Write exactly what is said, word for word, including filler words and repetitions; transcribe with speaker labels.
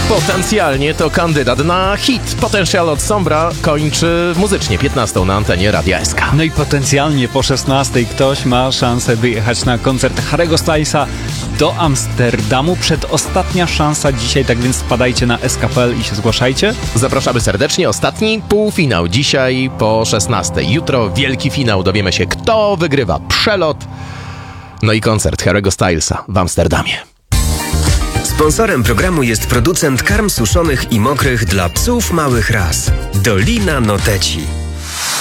Speaker 1: Potencjalnie to kandydat na hit. Potential od Sombra kończy muzycznie piętnastą na antenie Radia S K.
Speaker 2: No i potencjalnie po szesnastej ktoś ma szansę wyjechać na koncert Harry'ego Stylesa do Amsterdamu. Przedostatnia szansa dzisiaj, tak więc wpadajcie na s k kropka p l i się zgłaszajcie.
Speaker 1: Zapraszamy serdecznie. Ostatni półfinał dzisiaj po szesnastej. Jutro wielki finał. Dowiemy się, kto wygrywa przelot. No i koncert Harry'ego Stylesa w Amsterdamie.
Speaker 3: Sponsorem programu jest producent karm suszonych i mokrych dla psów małych ras. Dolina Noteci.